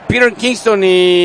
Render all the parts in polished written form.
Peter Kingston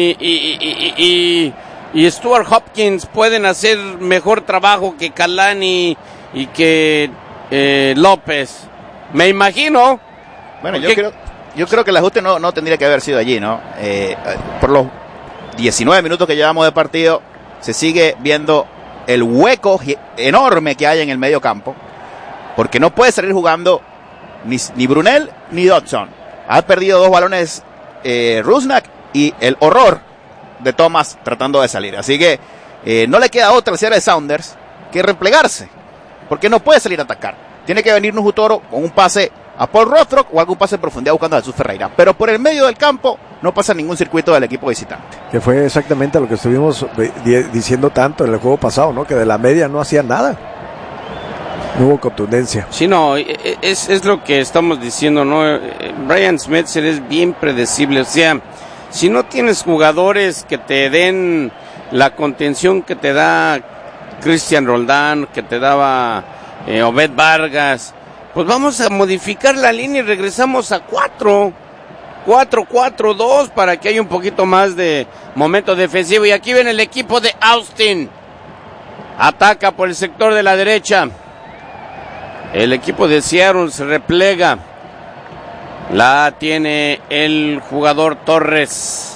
y Stuart Hopkins pueden hacer mejor trabajo que Kalani y que López. Me imagino. Bueno, yo creo que el ajuste no tendría que haber sido allí, ¿no? Por los 19 minutos que llevamos de partido, se sigue viendo el hueco enorme que hay en el medio campo, porque no puede salir jugando ni Brunel ni Dodson. Ha perdido 2 balones Rusnak y el horror de Thomas tratando de salir. Así que no le queda otra al Seattle Sounders que replegarse, porque no puede salir a atacar. Tiene que venir Nuhu Toro con un pase a Paul Rothrock o algún pase en profundidad buscando a Jesús Ferreira. Pero por el medio del campo no pasa ningún circuito del equipo visitante. Que fue exactamente lo que estuvimos diciendo tanto en el juego pasado, ¿no? Que de la media no hacía nada. No hubo contundencia. Sí, no, es lo que estamos diciendo, ¿no? Brian Schmetzer es bien predecible. O sea, si no tienes jugadores que te den la contención que te da Cristian Roldán, que te daba Obed Vargas, pues vamos a modificar la línea y regresamos a 4-4-2 para que haya un poquito más de momento defensivo. Y aquí viene el equipo de Austin. Ataca por el sector de la derecha. El equipo de Seattle se replega. La tiene el jugador Torres.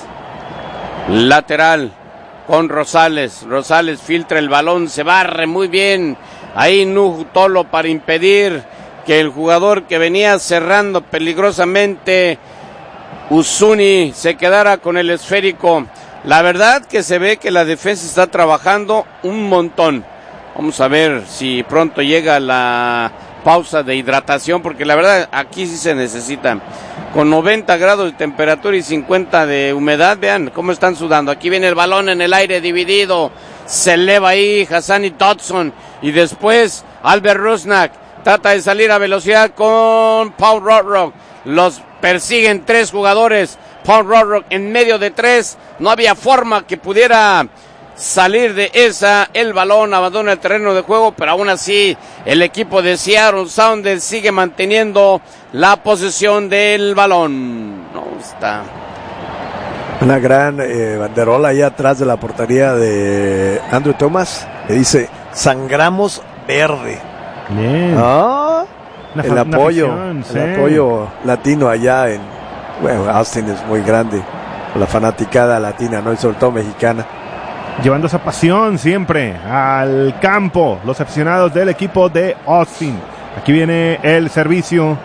Lateral con Rosales. Rosales filtra el balón, se barre muy bien. Ahí Nuhu Tolo para impedir que el jugador que venía cerrando peligrosamente, Uzuni, se quedara con el esférico. La verdad que se ve que la defensa está trabajando un montón. Vamos a ver si pronto llega la pausa de hidratación, porque la verdad aquí sí se necesita. Con 90 grados de temperatura y 50 de humedad, vean cómo están sudando. Aquí viene el balón en el aire dividido, se eleva ahí Hassani Dodson y después Albert Rusnak trata de salir a velocidad con Paul Rothrock. Los persiguen 3 jugadores. Paul Rothrock en medio de 3. No había forma que pudiera salir de esa. El balón abandona el terreno de juego, pero aún así el equipo de Seattle Sounders sigue manteniendo la posesión del balón. No está. Una gran banderola ahí atrás de la portería de Andrew Thomas. Le dice: sangramos verde. Bien. El apoyo latino allá en, bueno, Austin es muy grande, la fanaticada latina, ¿no? Y sobre todo mexicana. Llevando esa pasión siempre al campo, los aficionados del equipo de Austin. Aquí viene el servicio.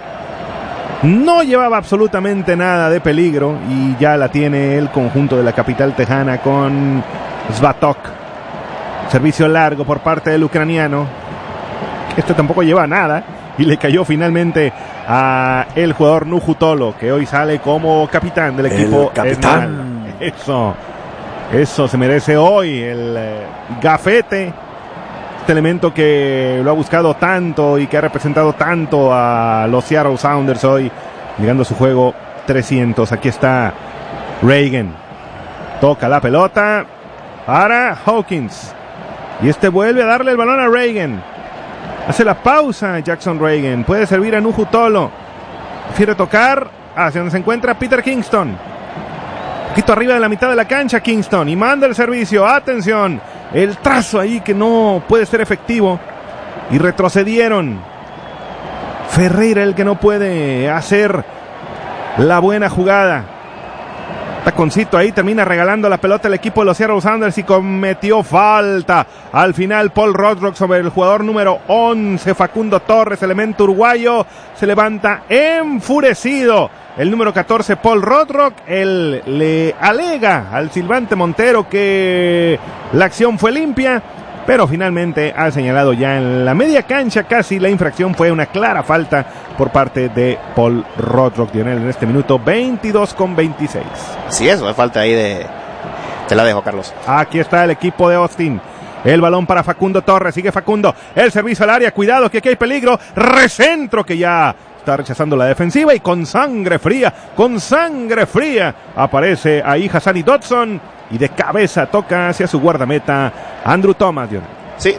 No llevaba absolutamente nada de peligro y ya la tiene el conjunto de la capital tejana con Svatok. Servicio largo por parte del ucraniano. Este tampoco lleva nada y le cayó finalmente a el jugador Nuhu Tolo, que hoy sale como capitán del equipo. El capitán. Eso se merece hoy el gafete. Este elemento que lo ha buscado tanto y que ha representado tanto a los Seattle Sounders hoy, llegando a su juego 300. Aquí está Reagan. Toca la pelota para Hawkins. Y este vuelve a darle el balón a Reagan. Hace la pausa Jackson Reagan. Puede servir a Nuhu Tolo. Prefiere tocar hacia donde se encuentra Peter Kingston. Un poquito arriba de la mitad de la cancha Kingston. Y manda el servicio. Atención. El trazo ahí que no puede ser efectivo. Y retrocedieron. Ferreira el que no puede hacer la buena jugada. Taconcito ahí, termina regalando la pelota al equipo de los Seattle Sounders y cometió falta. Al final Paul Rothrock sobre el jugador número 11, Facundo Torres, elemento uruguayo, se levanta enfurecido. El número 14, Paul Rothrock, él le alega al silbante Montero que la acción fue limpia, pero finalmente ha señalado ya en la media cancha casi la infracción. Fue una clara falta por parte de Paul Rothrock. Lionel, en este minuto 22:26. Sí, eso es falta ahí de... Te la dejo, Carlos. Aquí está el equipo de Austin. El balón para Facundo Torres. Sigue Facundo. El servicio al área. Cuidado que aquí hay peligro. Recentro que ya está rechazando la defensiva y con sangre fría aparece ahí Hassani Dodson y de cabeza toca hacia su guardameta Andrew Thomas. Sí,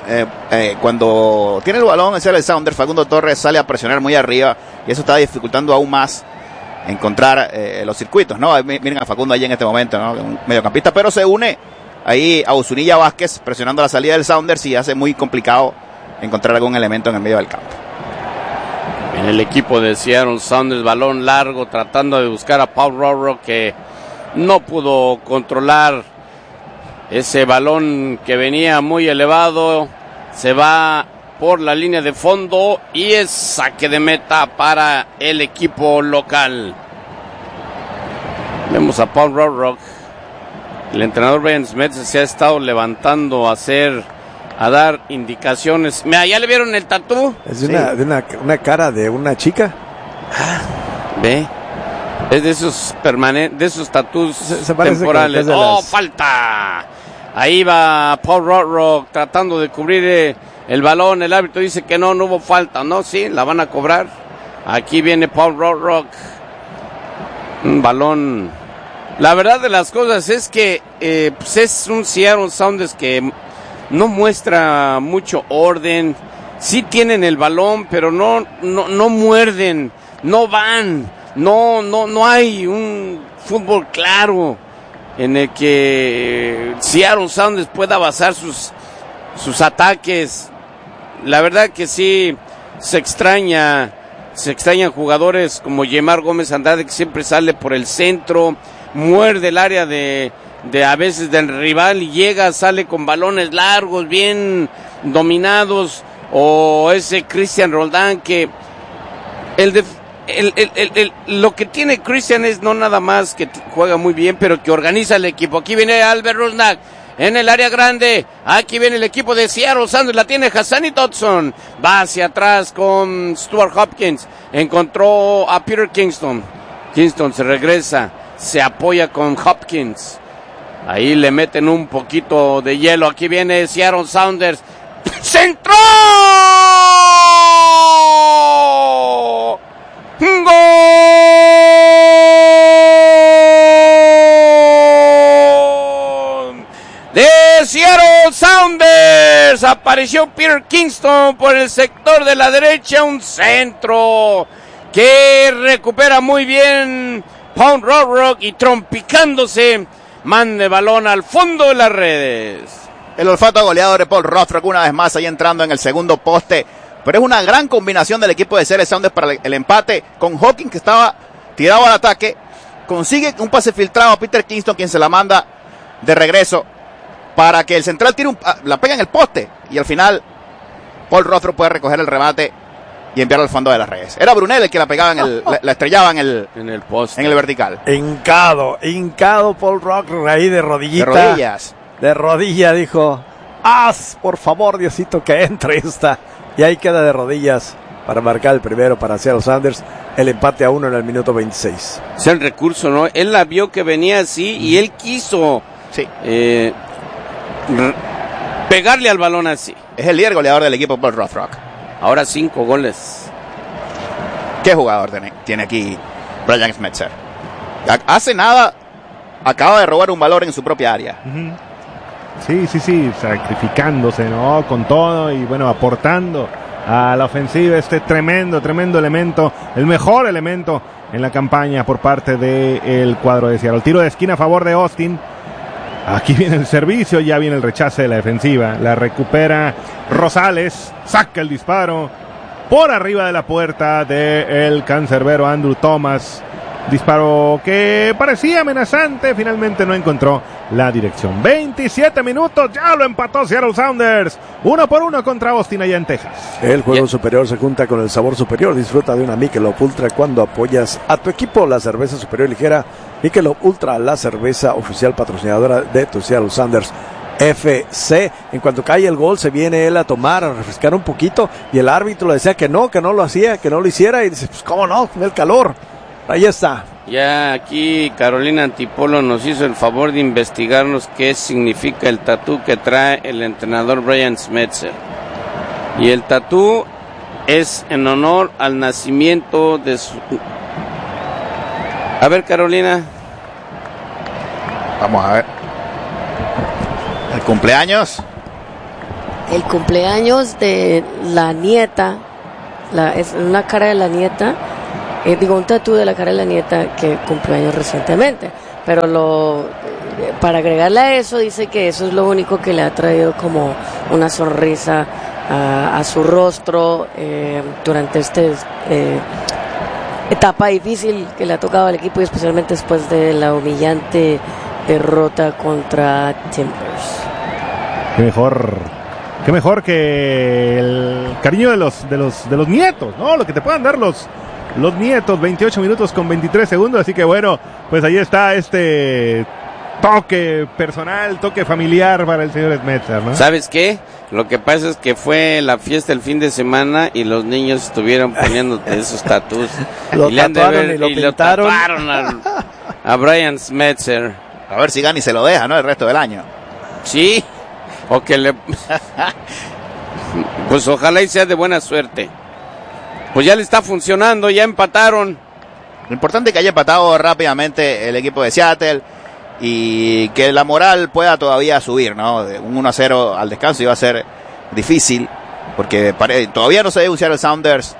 cuando tiene el balón el Seattle Sounders, Facundo Torres sale a presionar muy arriba y eso está dificultando aún más encontrar los circuitos, ¿no? Miren a Facundo allí en este momento, ¿no? Un mediocampista, pero se une ahí a Usunilla Vázquez presionando la salida del Sounders y hace muy complicado encontrar algún elemento en el medio del campo. En el equipo de Seattle Sounders, balón largo tratando de buscar a Paul Rorro, que no pudo controlar ese balón que venía muy elevado. Se va por la línea de fondo y es saque de meta para el equipo local. Vemos a Paul Rorro. El entrenador Brian Smith se ha estado levantando a dar indicaciones. Mira, ¿ya le vieron el tatú? Es de una cara de una chica. Ve. Es de esos de esos tatús temporales. Falta. Ahí va Paul Rorro tratando de cubrir el balón. El árbitro dice que no hubo falta. No, sí, la van a cobrar. Aquí viene Paul Rorro. Un balón. La verdad de las cosas es que pues es un Seattle Sounders que no muestra mucho orden. Sí tienen el balón, pero no muerden, no van. No hay un fútbol claro en el que Seattle Sounders pueda basar sus ataques. La verdad que sí se extrañan jugadores como Yemar Gómez Andrade, que siempre sale por el centro, muerde el área de a veces del rival y sale con balones largos, bien dominados, o ese Cristian Roldán que lo que tiene Cristian es no nada más que juega muy bien, pero que organiza el equipo. Aquí viene Albert Rusnak en el área grande. Aquí viene el equipo de Seattle Sounders. La tiene Hassani Dodson. Va hacia atrás con Stuart Hopkins. Encontró a Peter Kingston. Kingston se regresa. Se apoya con Hopkins. Ahí le meten un poquito de hielo. Aquí viene Seattle Sounders. ¡Centro! ¡Gol! De Seattle Sounders. Apareció Peter Kingston por el sector de la derecha. Un centro que recupera muy bien Paul Rorro y trompicándose manda el balón al fondo de las redes. El olfato goleador de Paul Rothrock una vez más ahí entrando en el segundo poste. Pero es una gran combinación del equipo de Seattle Sounders para el empate, con Hawkins que estaba tirado al ataque. Consigue un pase filtrado a Peter Kingston, quien se la manda de regreso para que el central tire la pega en el poste. Y al final Paul Rothrock puede recoger el remate y enviarlo al fondo de las redes. Era Brunel el que la pegaba la estrellaba en el poste, en el vertical. Hincado Paul Rothrock ahí de rodillita. De rodillas. De rodilla dijo, haz por favor Diosito que entre esta. Y ahí queda de rodillas para marcar el primero para Seattle Sounders. El empate a 1 en el minuto 26. Es el recurso, ¿no? Él la vio que venía así y él quiso pegarle al balón así. Es el líder goleador del equipo Paul Rothrock. Ahora 5 goles. ¿Qué jugador tiene aquí Brian Schmetzer? Hace nada acaba de robar un valor en su propia área. Sí, sacrificándose, ¿no? Con todo y bueno, aportando a la ofensiva este tremendo elemento, el mejor elemento en la campaña por parte del cuadro de Seattle. Tiro de esquina a favor de Austin. Aquí viene el servicio, ya viene el rechace de la defensiva. La recupera Rosales, saca el disparo por arriba de la puerta del cancerbero Andrew Thomas. Disparo que parecía amenazante, finalmente no encontró la dirección. 27 minutos, ya lo empató Seattle Sounders. 1-1 contra Austin allá en Texas. El juego superior se junta con el sabor superior. Disfruta de una Michelob Ultra cuando apoyas a tu equipo. La cerveza superior ligera Michelob Ultra, la cerveza oficial patrocinadora de tu Seattle Sounders FC. En cuanto cae el gol, se viene él a tomar, a refrescar un poquito, y el árbitro le decía que no lo hacía, que no lo hiciera, y dice, pues cómo no, con el calor. Ahí está. Ya aquí Carolina Antipolo nos hizo el favor de investigarnos qué significa el tatú que trae el entrenador Brian Schmetzer. Y el tatú es en honor al nacimiento de su... A ver, Carolina. Vamos a ver. ¿El cumpleaños? El cumpleaños de la nieta, es una cara de la nieta un tatú de la cara de la nieta que cumplió años recientemente, pero para agregarle a eso, dice que eso es lo único que le ha traído como una sonrisa a su rostro durante etapa difícil que le ha tocado al equipo, y especialmente después de la humillante derrota contra Timbers. Qué mejor que el cariño de los nietos, ¿no? Lo que te puedan dar los nietos. 28 minutos con 23 segundos, así que bueno, pues ahí está este toque personal, toque familiar para el señor Smetser, ¿no? ¿Sabes qué? Lo que pasa es que fue la fiesta el fin de semana y los niños estuvieron poniendo esos tatús. Lo tatuaron a Brian Smetser. A ver si Gani se lo deja, ¿no? El resto del año. Sí, o que le... Pues ojalá y sea de buena suerte. Pues ya le está funcionando, ya empataron. Lo importante es que haya empatado rápidamente el equipo de Seattle y que la moral pueda todavía subir, ¿no? De un 1-0 al descanso iba a ser difícil, porque todavía no se ve un Seattle Sounders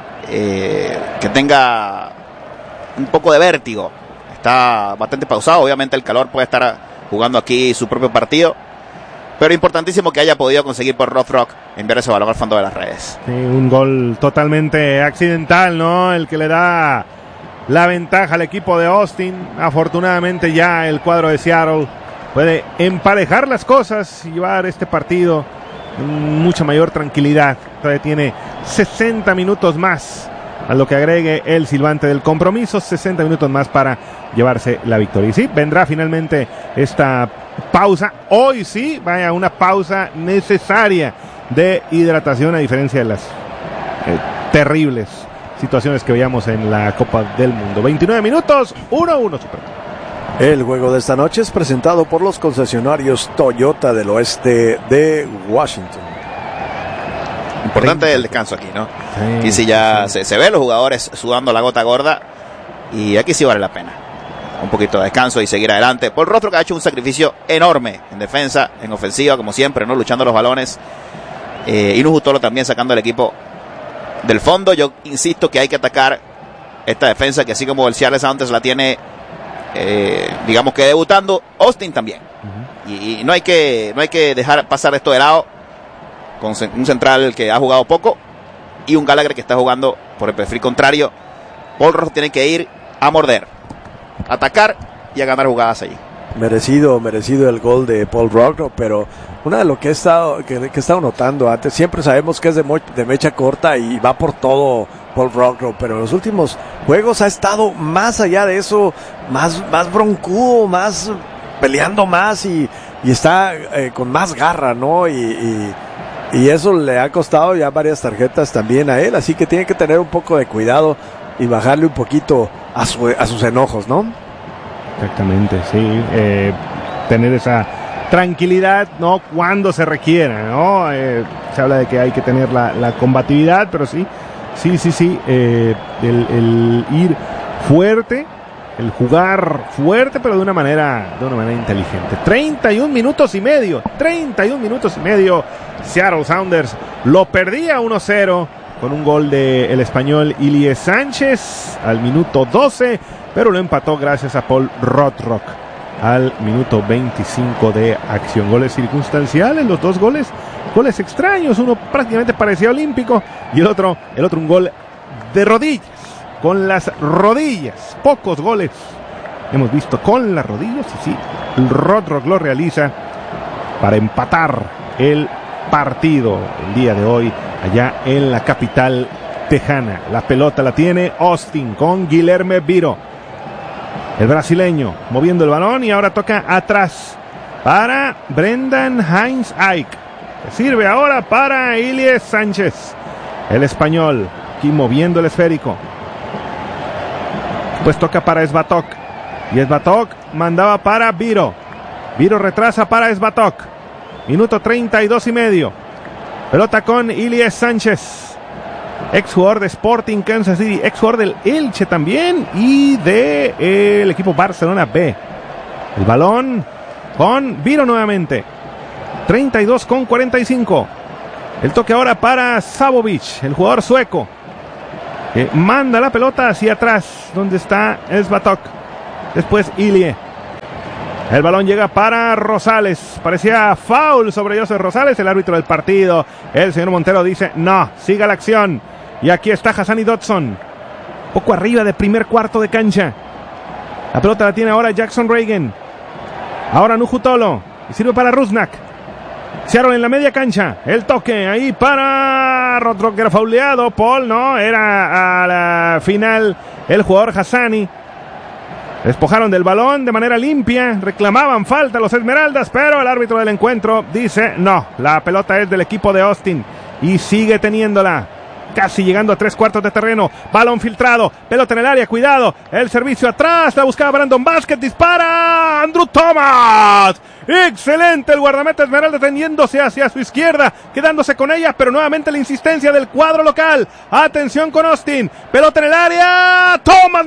que tenga un poco de vértigo. Está bastante pausado, obviamente el calor puede estar jugando aquí su propio partido, pero importantísimo que haya podido conseguir por Rothrock enviar ese balón al fondo de las redes. Sí, un gol totalmente accidental, ¿no? El que le da la ventaja al equipo de Austin. Afortunadamente ya el cuadro de Seattle puede emparejar las cosas y llevar este partido con mucha mayor tranquilidad. Todavía tiene 60 minutos más a lo que agregue el silbante del compromiso, 60 minutos más para llevarse la victoria. Y sí, vendrá finalmente esta pausa. Hoy sí, vaya, una pausa necesaria de hidratación, a diferencia de las terribles situaciones que veíamos en la Copa del Mundo. 29 minutos, 1-1 Super. El juego de esta noche es presentado por los concesionarios Toyota del oeste de Washington. Importante el descanso aquí, ¿no? Sí, y si ya sí. Se ve los jugadores sudando la gota gorda, y aquí sí vale la pena un poquito de descanso y seguir adelante. Paul Rothrock ha hecho un sacrificio enorme en defensa, en ofensiva, como siempre, ¿no? Luchando los balones. Y Nujutolo también sacando el equipo del fondo. Yo insisto que hay que atacar esta defensa, que así como el Seattle Sounders la tiene, digamos que debutando, Austin también. Y no hay que dejar pasar esto de lado, con un central que ha jugado poco y un Gallagher que está jugando por el perfil contrario. Paul Rothrock tiene que ir a morder, atacar y a ganar jugadas allí. Merecido el gol de Paul Rothrock, pero una de lo que he estado notando antes, siempre sabemos que es de mecha corta y va por todo Paul Rothrock, pero en los últimos juegos ha estado más allá de eso, más broncudo, más peleando más y está con más garra, ¿no? Y eso le ha costado ya varias tarjetas también a él, así que tiene que tener un poco de cuidado y bajarle un poquito a sus enojos, ¿no? Exactamente, sí. Tener esa tranquilidad, ¿no? Cuando se requiera, ¿no? Se habla de que hay que tener la combatividad, pero sí. El ir fuerte, el jugar fuerte, pero de una manera inteligente. 31 minutos y medio. Seattle Sounders lo perdía 1-0 con un gol del español Ilie Sánchez al minuto 12, pero lo empató gracias a Paul Rothrock al minuto 25 de acción. Goles circunstanciales, los dos goles extraños, uno prácticamente parecía olímpico y el otro un gol de rodillas, con las rodillas. Pocos goles hemos visto con las rodillas, y sí, Rothrock lo realiza para empatar el partido el día de hoy allá en la capital tejana. La pelota la tiene Austin con Guilherme Biro, el brasileño, moviendo el balón, y ahora toca atrás para Brendan Heinz Ike, que sirve ahora para Ilie Sánchez, el español, aquí moviendo el esférico. Pues toca para Svatok, y Svatok mandaba para Biro. Biro retrasa para Svatok. Minuto 32 y medio. Pelota con Ilie Sánchez, ex jugador de Sporting Kansas City, ex jugador del Elche también y de el equipo Barcelona B. El balón con Biro nuevamente. 32 con 45. El toque ahora para Savovic, el jugador sueco. Manda la pelota hacia atrás, donde está Svatok. Después Ilie. El balón llega para Rosales. Parecía foul sobre Joseph Rosales, el árbitro del partido. El señor Montero dice, no, siga la acción. Y aquí está Hassani Dodson. Poco arriba de primer cuarto de cancha. La pelota la tiene ahora Jackson Reagan. Ahora Nuhu Tolo. Y sirve para Rusnak. Seattle en la media cancha. El toque ahí para Rothrock, que era fauleado. Paul, no, era a la final el jugador Hassani. Despojaron del balón de manera limpia. Reclamaban falta los Esmeraldas, pero el árbitro del encuentro dice no, la pelota es del equipo de Austin. Y sigue teniéndola. Casi llegando a 3/4 de terreno. Balón filtrado. Pelota en el área. Cuidado. El servicio atrás. La buscaba Brandon Basket. Dispara Andrew Thomas. Excelente el guardameta Esmeralda tendiéndose hacia su izquierda. Quedándose con ella. Pero nuevamente la insistencia del cuadro local. Atención con Austin. Pelota en el área. Thomas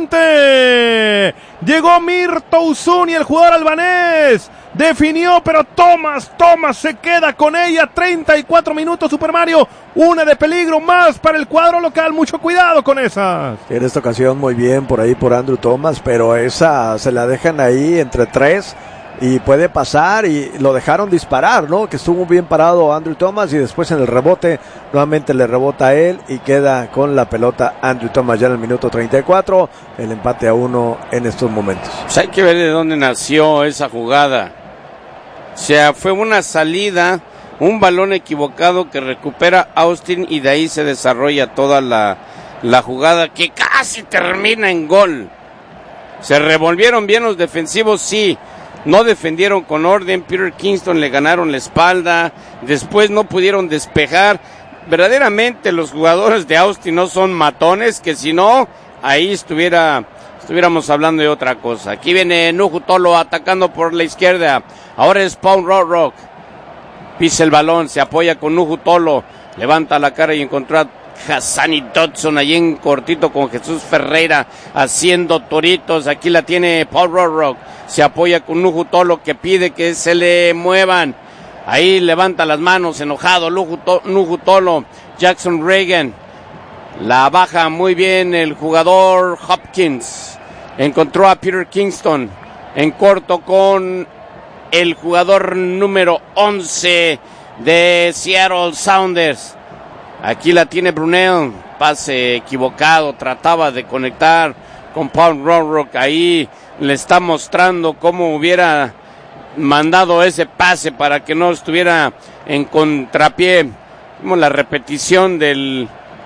nuevamente. Llegó Mirto Uzuni, el jugador albanés. Definió, pero Thomas se queda con ella. 34 minutos, Super Mario. Una de peligro más para el cuadro local. Mucho cuidado con esas. En esta ocasión muy bien por ahí por Andrew Thomas, pero esa se la dejan ahí entre tres y puede pasar, y lo dejaron disparar, ¿no? Que estuvo bien parado Andrew Thomas, y después en el rebote nuevamente le rebota a él y queda con la pelota Andrew Thomas ya en el minuto 34. El empate a 1 en estos momentos. Pues hay que ver de dónde nació esa jugada. O sea, fue una salida, un balón equivocado que recupera Austin, y de ahí se desarrolla toda la jugada que casi termina en gol. Se revolvieron bien los defensivos, sí. No defendieron con orden. Peter Kingston le ganaron la espalda. Después no pudieron despejar. Verdaderamente los jugadores de Austin no son matones, que si no, ahí estuviéramos hablando de otra cosa. Aquí viene Nuhu Tolo atacando por la izquierda. Ahora es Paul Rothrock. Pisa el balón, se apoya con Nuhu Tolo. Levanta la cara y encontró a Hassani Dodson allí en cortito con Jesús Ferreira haciendo toritos. Aquí la tiene Paul Rothrock. Se apoya con Nuhu Tolo, que pide que se le muevan. Ahí levanta las manos enojado Nuhu Tolo. Jackson Reagan. La baja muy bien el jugador Hopkins. Encontró a Peter Kingston en corto con el jugador número 11 de Seattle Sounders. Aquí la tiene Brunel. Pase equivocado. Trataba de conectar con Paul Rothrock. Ahí le está mostrando cómo hubiera mandado ese pase para que no estuviera en contrapié. Vimos la repetición del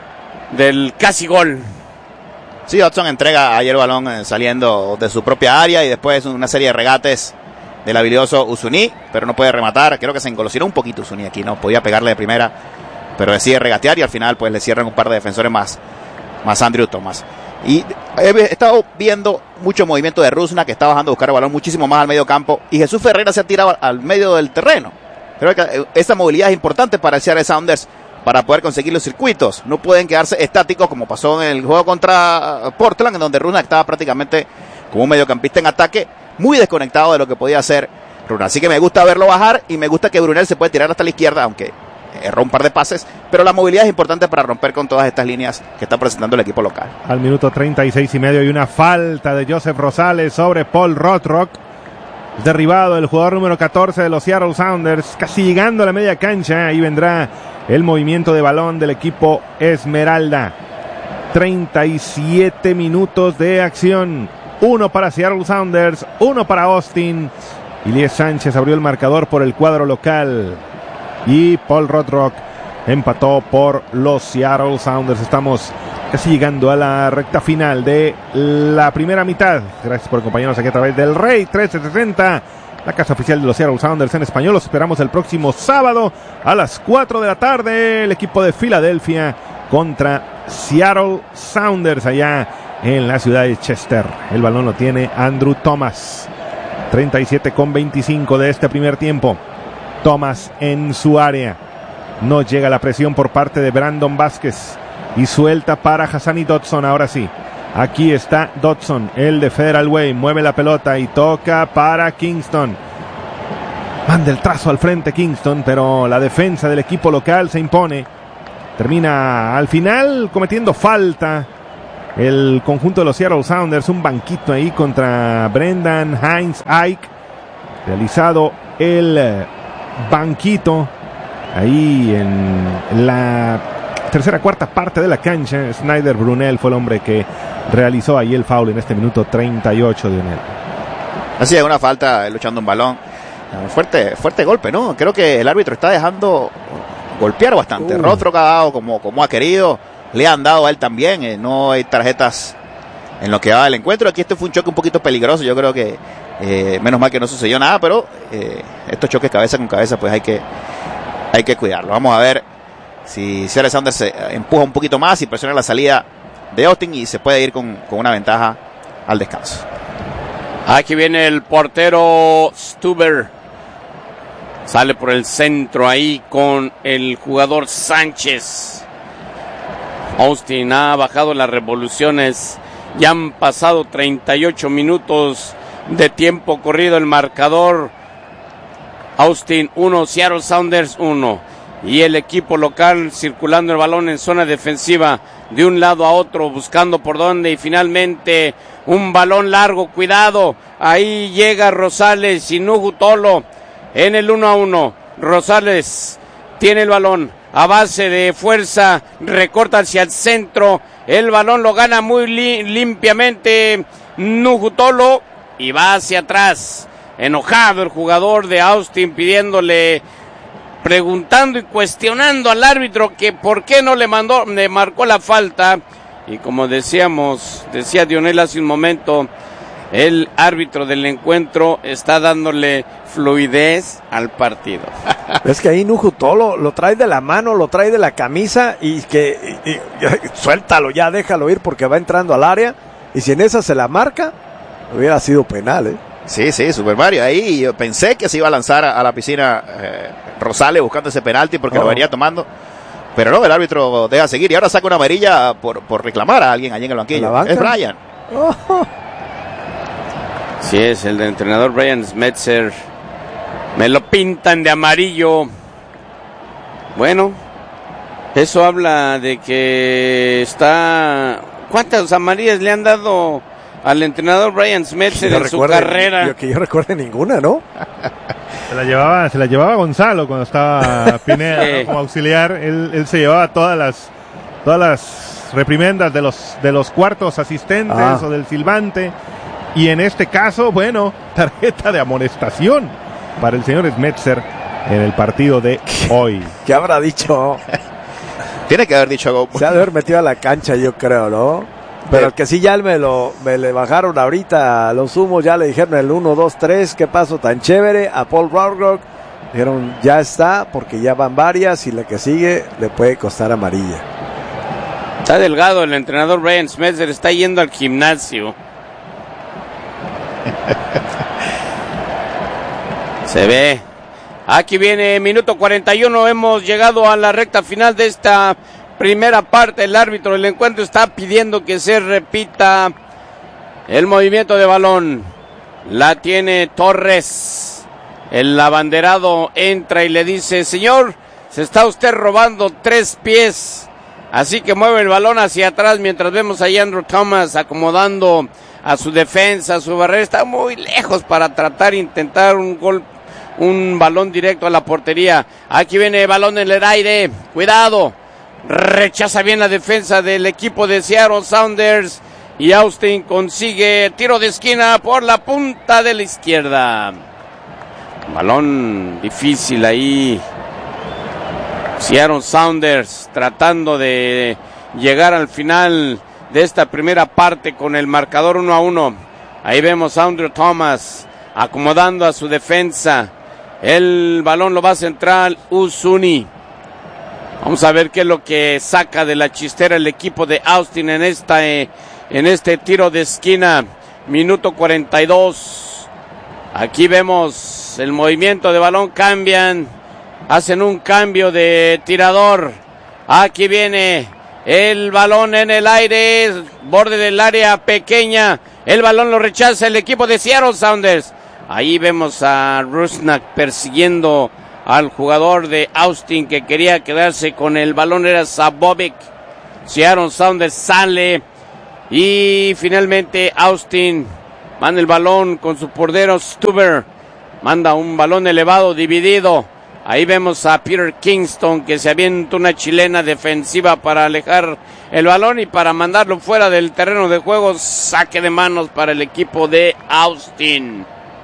casi gol. Sí, Hudson entrega ayer el balón saliendo de su propia área, y después una serie de regates del habilidoso Uzuni, pero no puede rematar. Creo que se engolosinó un poquito Uzuni aquí, no podía pegarle de primera, pero decide regatear, y al final pues le cierran un par de defensores más Andrew Thomas. Y he estado viendo mucho movimiento de Rusnak, que está bajando a buscar el balón muchísimo más al medio campo, y Jesús Ferreira se ha tirado al medio del terreno. Creo que esa movilidad es importante para el Seattle Sounders, para poder conseguir los circuitos. No pueden quedarse estáticos como pasó en el juego contra Portland, en donde Rusnak estaba prácticamente como un mediocampista en ataque, muy desconectado de lo que podía hacer Brunel. Así que me gusta verlo bajar, y me gusta que Brunel se puede tirar hasta la izquierda, aunque erró un par de pases, pero la movilidad es importante para romper con todas estas líneas que está presentando el equipo local. Al minuto 36:30 hay una falta de Joseph Rosales sobre Paul Rothrock. Derribado el jugador número 14 de los Seattle Sounders, casi llegando a la media cancha. Ahí vendrá el movimiento de balón del equipo Esmeralda. 37 minutos de acción. 1 para Seattle Sounders, 1 para Austin. Ilie Sánchez abrió el marcador por el cuadro local, y Paul Rothrock empató por los Seattle Sounders. Estamos casi llegando a la recta final de la primera mitad. Gracias por acompañarnos aquí a través del Rey 1360, la casa oficial de los Seattle Sounders en español. Los esperamos el próximo sábado a las 4 de la tarde. El equipo de Filadelfia contra Seattle Sounders allá en la ciudad de Chester. El balón lo tiene Andrew Thomas. 37:25 de este primer tiempo. Thomas en su área. No llega la presión por parte de Brandon Vázquez. Y suelta para Hassani Dodson. Ahora sí. Aquí está Dodson, el de Federal Way. Mueve la pelota y toca para Kingston. Manda el trazo al frente Kingston, pero la defensa del equipo local se impone. termina al final cometiendo falta el conjunto de los Seattle Sounders, un banquito ahí contra Brendan Hines Ike, realizado el banquito ahí en la cuarta parte de la cancha. Snyder Brunel fue el hombre que realizó ahí el foul en este minuto 38 de Lionel. Así es, una falta luchando un balón. Fuerte golpe, ¿no? Creo que el árbitro está dejando golpear bastante. Rothrock ha dado como ha querido. Le han dado a él también. No hay tarjetas en lo que va del encuentro. Aquí este fue un choque un poquito peligroso. Yo creo que menos mal que no sucedió nada, pero estos choques cabeza con cabeza pues hay que cuidarlo. Vamos a ver si Seattle Sounders se empuja un poquito más y presiona la salida de Austin y se puede ir con una ventaja al descanso. Aquí viene el portero Stuber. Sale por el centro ahí con el jugador Sánchez. Austin ha bajado las revoluciones. Ya han pasado 38 minutos de tiempo corrido. El marcador: Austin 1, Seattle Sounders 1. Y el equipo local circulando el balón en zona defensiva de un lado a otro, buscando por dónde, y finalmente un balón largo, cuidado, ahí llega Rosales y Nuhu Tolo en el 1-1. Rosales tiene el balón a base de fuerza, recorta hacia el centro, el balón lo gana muy limpiamente Nuhu Tolo y va hacia atrás. Enojado el jugador de Austin, preguntando y cuestionando al árbitro que por qué no le marcó la falta. Y como decía Dionel hace un momento, el árbitro del encuentro está dándole fluidez al partido. Es que ahí Nuhu Tolo lo trae de la mano, lo trae de la camisa y suéltalo ya, déjalo ir porque va entrando al área, y si en esa se la marca, hubiera sido penal, Sí, Super Mario. Ahí yo pensé que se iba a lanzar a la piscina Rosales buscando ese penalti porque lo venía tomando. Pero no, el árbitro deja seguir y ahora saca una amarilla por reclamar a alguien allí en el banquillo. Es Brian. Sí, es el entrenador Brian Schmetzer. Me lo pintan de amarillo. Bueno, eso habla de que está... ¿Cuántas amarillas le han dado al entrenador Brian Schmetzer en su carrera? Que yo recuerde ninguna, ¿no? Se la llevaba Gonzalo cuando estaba Pineda, ¿no? Como auxiliar. Él se llevaba todas las reprimendas de los cuartos asistentes o del silbante. Y en este caso, bueno, tarjeta de amonestación para el señor Schmetzer en el partido de hoy. ¿Qué habrá dicho? Tiene que haber dicho algo. Se ha de haber metido a la cancha, yo creo, ¿no? Pero que sí, ya me le bajaron ahorita los humos, ya le dijeron el 1, 2, 3, qué paso tan chévere a Paul Rothrock. Dijeron, ya está, porque ya van varias y la que sigue le puede costar amarilla. Está delgado el entrenador Brian Schmetzer, está yendo al gimnasio. Se ve. Aquí viene minuto 41, hemos llegado a la recta final de esta primera parte. El árbitro del encuentro está pidiendo que se repita el movimiento de balón. La tiene Torres. El abanderado entra y le dice: señor, se está usted robando 3 pies. Así que mueve el balón hacia atrás mientras vemos a Andrew Thomas acomodando a su defensa, a su barrera. Está muy lejos para intentar un gol, un balón directo a la portería. Aquí viene el balón en el aire. Cuidado. Rechaza bien la defensa del equipo de Seattle Sounders. Y Austin consigue tiro de esquina por la punta de la izquierda. Balón difícil ahí. Seattle Sounders tratando de llegar al final de esta primera parte con el marcador 1-1. Ahí vemos a Andrew Thomas acomodando a su defensa. El balón lo va a centrar Usuni. Vamos a ver qué es lo que saca de la chistera el equipo de Austin en este tiro de esquina. Minuto 42. Aquí vemos el movimiento de balón, cambian, hacen un cambio de tirador. Aquí viene el balón en el aire, borde del área pequeña. El balón lo rechaza el equipo de Seattle Sounders. Ahí vemos a Rusnak persiguiendo al jugador de Austin que quería quedarse con el balón, era Sabovic. Seattle Sounders sale y finalmente Austin manda el balón con su portero Stuber. Manda un balón elevado, dividido. Ahí vemos a Peter Kingston que se avienta una chilena defensiva para alejar el balón y para mandarlo fuera del terreno de juego. Saque de manos para el equipo de Austin.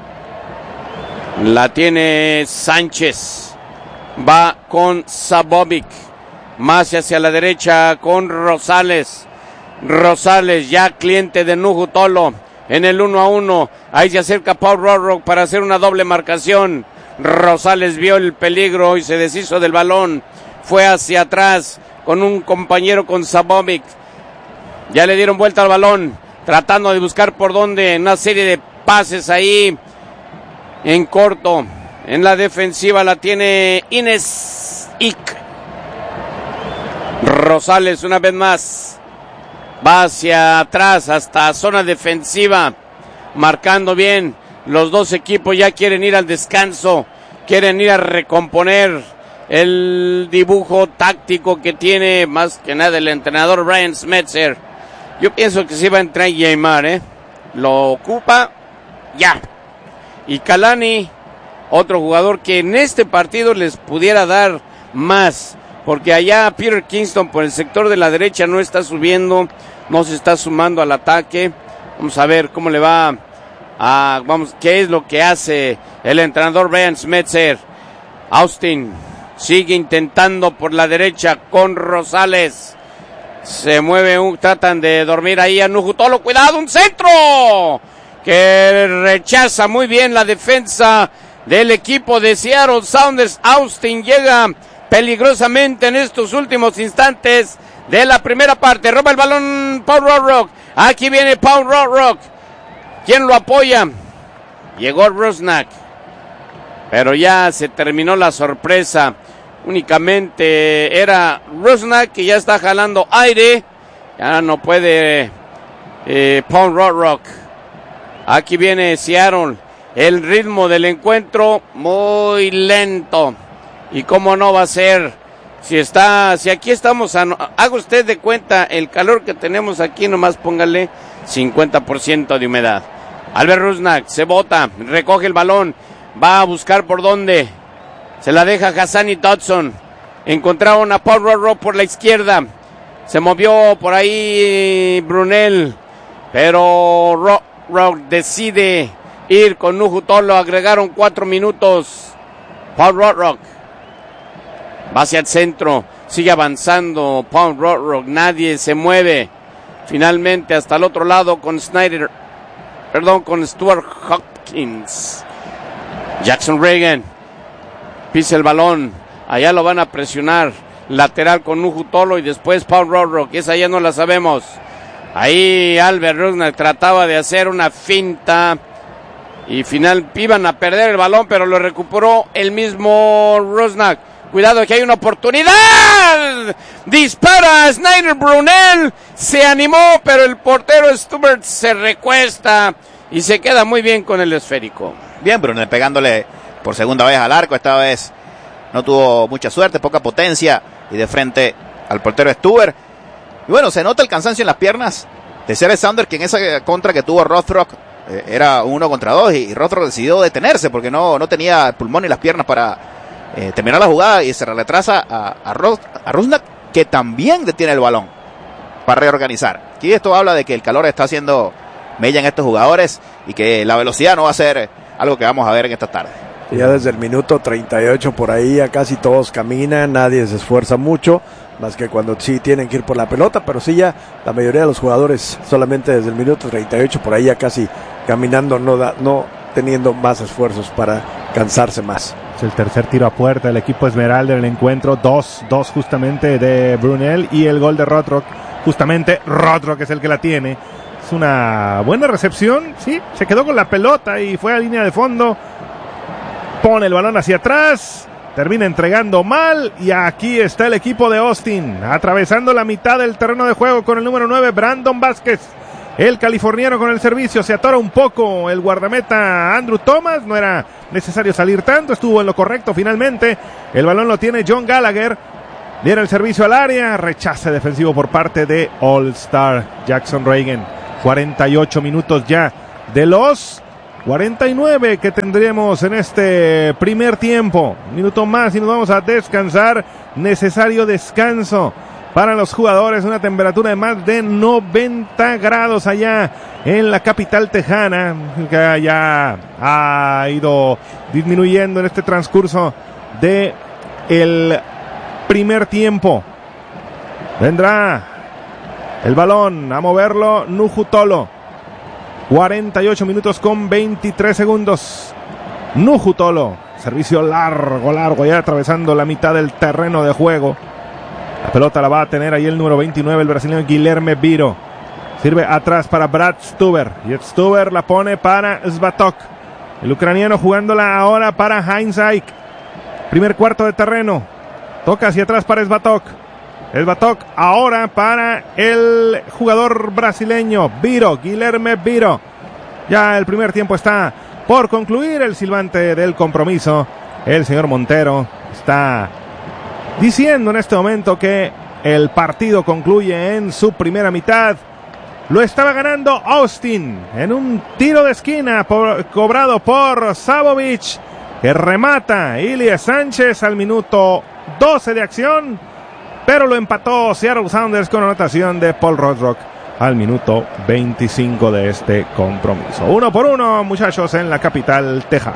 La tiene Sánchez. Va con Sabovic. Más hacia la derecha con Rosales. Rosales ya cliente de Nuhu Tolo. En el 1-1. Ahí se acerca Paul Rothrock para hacer una doble marcación. Rosales vio el peligro y se deshizo del balón. Fue hacia atrás con un compañero, con Sabovic. Ya le dieron vuelta al balón, tratando de buscar por dónde. Una serie de pases ahí en corto. En la defensiva la tiene Ines Ick. Rosales una vez más va hacia atrás hasta zona defensiva, marcando bien. Los dos equipos ya quieren ir al descanso, quieren ir a recomponer el dibujo táctico que tiene más que nada el entrenador Brian Schmetzer. Yo pienso que sí va a entrar Yeimar, lo ocupa ya. Y Kalani, otro jugador que en este partido les pudiera dar más, porque allá Peter Kingston por el sector de la derecha no está subiendo, no se está sumando al ataque. Vamos a ver cómo le va. ¿Qué es lo que hace el entrenador Brian Schmetzer? Austin sigue intentando por la derecha con Rosales. Se mueve, tratan de dormir ahí a Nuhu Tolo. ¡Cuidado! ¡Un centro! Que rechaza muy bien la defensa del equipo de Seattle Sounders. Austin llega peligrosamente en estos últimos instantes de la primera parte. Roba el balón Paul Rothrock. Aquí viene Paul Rothrock. ¿Quién lo apoya? Llegó Rusnak, pero ya se terminó la sorpresa. Únicamente era Rusnak que ya está jalando aire. Ya no puede Paul Rothrock. Aquí viene Seattle. El ritmo del encuentro muy lento. ¿Y cómo no va a ser? Si aquí estamos, haga usted de cuenta el calor que tenemos aquí, nomás póngale 50% de humedad. Albert Rusnak se bota, recoge el balón, va a buscar por dónde. Se la deja Hassani Dodson. Encontraron a Paul Rothrock por la izquierda. Se movió por ahí Brunel, pero Rothrock decide ir con Nuhu Tolo. Agregaron 4 minutos. Paul Rothrock va hacia el centro, sigue avanzando Paul Rothrock, nadie se mueve. Finalmente hasta el otro lado con con Stuart Hopkins. Jackson Reagan pisa el balón, allá lo van a presionar. Lateral con Nuhu Tolo y después Paul Rothrock, esa ya no la sabemos. Ahí Albert Rusnak trataba de hacer una finta y iban a perder el balón, pero lo recuperó el mismo Rusnak. Cuidado que hay una oportunidad. Dispara Snyder Brunel. Se animó, pero el portero Stubert se recuesta y se queda muy bien con el esférico. Bien, Brunel pegándole por segunda vez al arco. Esta vez no tuvo mucha suerte, poca potencia. Y de frente al portero Stubert. Y bueno, se nota el cansancio en las piernas de Seattle Sounders, que en esa contra que tuvo Rothrock era 1 contra 2. Y Rothrock decidió detenerse porque no tenía el pulmón ni las piernas para terminar la jugada, y se retrasa a Rusnak, que también detiene el balón para reorganizar. Aquí esto habla de que el calor está haciendo mella en estos jugadores y que la velocidad no va a ser algo que vamos a ver en esta tarde. Ya desde el minuto 38 por ahí ya casi todos caminan, nadie se esfuerza mucho, más que cuando sí tienen que ir por la pelota, pero sí ya la mayoría de los jugadores solamente desde el minuto 38 por ahí ya casi caminando, no teniendo más esfuerzos para cansarse más. Es el tercer tiro a puerta del equipo Esmeralda en el encuentro, 2 justamente de Brunel, y el gol de Rothrock, justamente Rothrock es el que la tiene. Es una buena recepción, sí, se quedó con la pelota y fue a línea de fondo, pone el balón hacia atrás, termina entregando mal, y aquí está el equipo de Austin atravesando la mitad del terreno de juego con el número 9, Brandon Vázquez. el californiano con el servicio. Se atora un poco el guardameta Andrew Thomas. No era necesario salir tanto. Estuvo en lo correcto finalmente. El balón lo tiene John Gallagher. Viene el servicio al área. Rechace defensivo por parte de All-Star Jackson Reagan. 48 minutos ya de los 49 que tendremos en este primer tiempo. Un minuto más y nos vamos a descansar. Necesario descanso para los jugadores. Una temperatura de más de 90 grados allá en la capital tejana, que ya ha ido disminuyendo en este transcurso de el primer tiempo. Vendrá el balón a moverlo Nuhu Tolo. 48 minutos con 23 segundos. Nuhu Tolo. Servicio largo, ya atravesando la mitad del terreno de juego. La pelota la va a tener ahí el número 29, el brasileño Guilherme Biro. Sirve atrás para Brad Stuber. Y Stuber la pone para Svatok. El ucraniano jugándola ahora para Heinz Eich. Primer cuarto de terreno. Toca hacia atrás para Svatok. Svatok ahora para el jugador brasileño Biro, Guilherme Biro. Ya el primer tiempo está por concluir. El silbante del compromiso, el señor Montero, está diciendo en este momento que el partido concluye en su primera mitad. Lo estaba ganando Austin en un tiro de esquina cobrado por Savovic, que remata Ilie Sánchez al minuto 12 de acción, pero lo empató Seattle Sounders con anotación de Paul Rothrock al minuto 25 de este compromiso. 1-1, muchachos, en la capital tejana.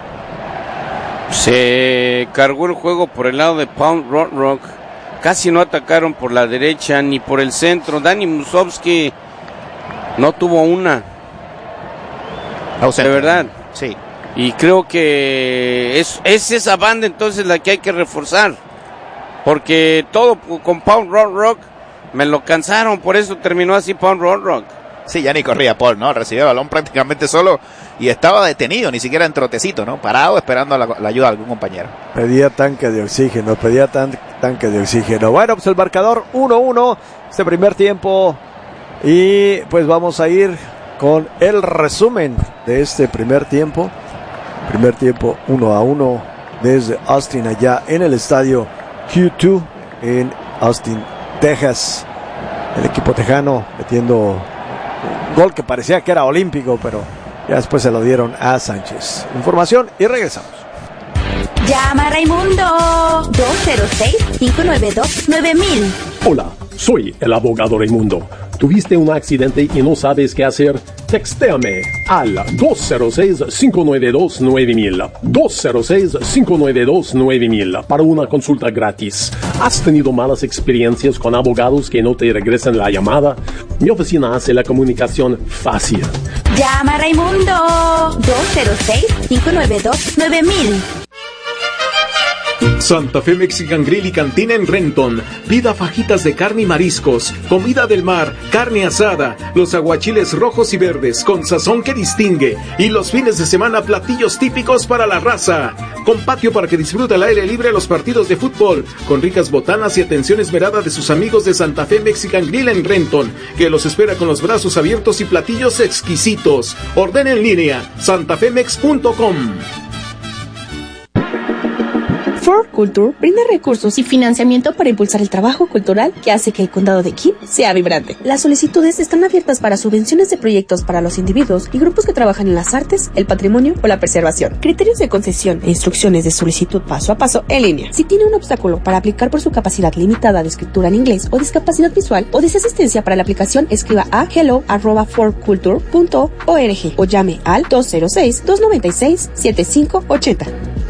Se cargó el juego por el lado de Paul Rothrock. Casi no atacaron por la derecha ni por el centro. Dani Musovski no tuvo una. Ausente. De verdad. Sí. Y creo que es esa banda entonces la que hay que reforzar. Porque todo con Paul Rothrock me lo cansaron. Por eso terminó así Paul Rothrock. Sí, ya ni corría Paul, ¿no? Recibió el balón prácticamente solo y estaba detenido, ni siquiera en trotecito, ¿no? Parado esperando la ayuda de algún compañero. Pedía tanque de oxígeno, tanque de oxígeno. Bueno, pues el marcador 1-1, este primer tiempo. Y pues vamos a ir con el resumen de este primer tiempo. Primer tiempo 1-1 desde Austin, allá en el estadio Q2 en Austin, Texas. El equipo tejano metiendo un gol que parecía que era olímpico, pero ya después se lo dieron a Sánchez. Información y regresamos. Llama a Raimundo 206-592-9000. Hola, soy el abogado Raimundo. ¿Tuviste un accidente y no sabes qué hacer? Textéame al 206-592-9000. 206-592-9000 para una consulta gratis. ¿Has tenido malas experiencias con abogados que no te regresan la llamada? Mi oficina hace la comunicación fácil. Llama a Raimundo 206-592-9000. Santa Fe Mexican Grill y Cantina en Renton. Pida fajitas de carne y mariscos, comida del mar, carne asada, los aguachiles rojos y verdes con sazón que distingue, y los fines de semana platillos típicos para la raza. Con patio para que disfrute al aire libre los partidos de fútbol, con ricas botanas y atención esmerada de sus amigos de Santa Fe Mexican Grill en Renton, que los espera con los brazos abiertos y platillos exquisitos. Ordena en línea santafemex.com. Ford Culture brinda recursos y financiamiento para impulsar el trabajo cultural que hace que el condado de King sea vibrante. Las solicitudes están abiertas para subvenciones de proyectos para los individuos y grupos que trabajan en las artes, el patrimonio o la preservación. Criterios de concesión e instrucciones de solicitud paso a paso en línea. Si tiene un obstáculo para aplicar por su capacidad limitada de escritura en inglés o discapacidad visual o desea asistencia para la aplicación, escriba a hello@fordculture.org o llame al 206-296-7580.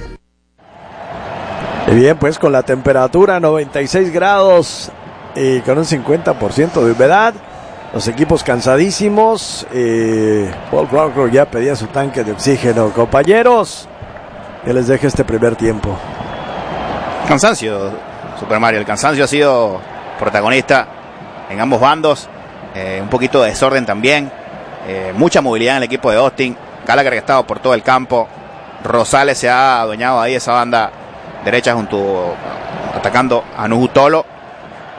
Y bien, pues con la temperatura 96 grados y con un 50% de humedad, los equipos cansadísimos. Paul Rothrock ya pedía su tanque de oxígeno. Compañeros, que les deje este primer tiempo. Cansancio, Super Mario. El cansancio ha sido protagonista en ambos bandos. Un poquito de desorden también. Mucha movilidad en el equipo de Austin. Gallagher que ha estado por todo el campo. Rosales se ha adueñado ahí esa banda derecha atacando a Nuhu Tolo.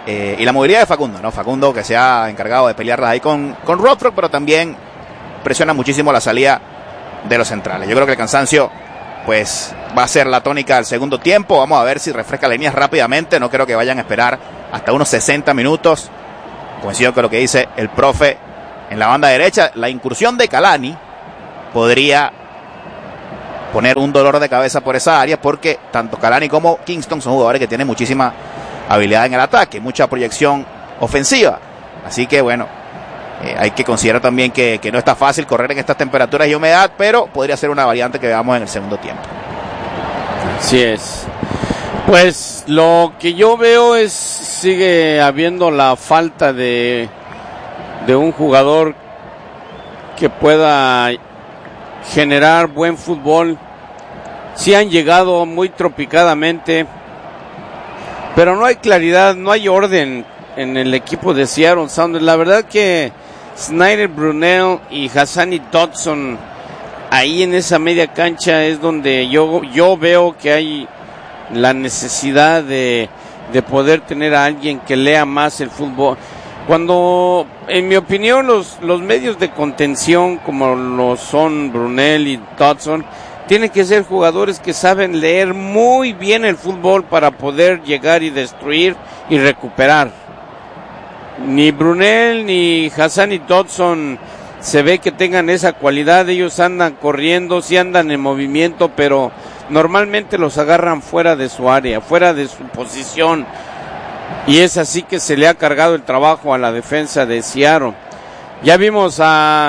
y la movilidad de Facundo, ¿no? Facundo que se ha encargado de pelearlas ahí con Rothrock, pero también presiona muchísimo la salida de los centrales. Yo creo que el cansancio pues va a ser la tónica del segundo tiempo. Vamos a ver si refresca líneas rápidamente. No creo que vayan a esperar hasta unos 60 minutos. Coincido con lo que dice el profe en la banda derecha. La incursión de Kalani podría poner un dolor de cabeza por esa área, porque tanto Kalani como Kingston son jugadores que tienen muchísima habilidad en el ataque, mucha proyección ofensiva. Así que bueno, hay que considerar también que no está fácil correr en estas temperaturas y humedad, pero podría ser una variante que veamos en el segundo tiempo. Así es. Pues lo que yo veo es, sigue habiendo la falta de un jugador que pueda generar buen fútbol. Sí han llegado muy tropicadamente, pero no hay claridad, no hay orden en el equipo de Seattle Sounders. La verdad que Snyder, Brunel y Hassani Dodson ahí en esa media cancha es donde yo veo que hay la necesidad de poder tener a alguien que lea más el fútbol. Cuando, en mi opinión, los medios de contención como lo son Brunel y Dodson, tienen que ser jugadores que saben leer muy bien el fútbol para poder llegar y destruir y recuperar. Ni Brunel ni Hassani Dodson se ve que tengan esa cualidad. Ellos andan corriendo, sí andan en movimiento, pero normalmente los agarran fuera de su área, fuera de su posición. Y es así que se le ha cargado el trabajo a la defensa de Seattle. Ya vimos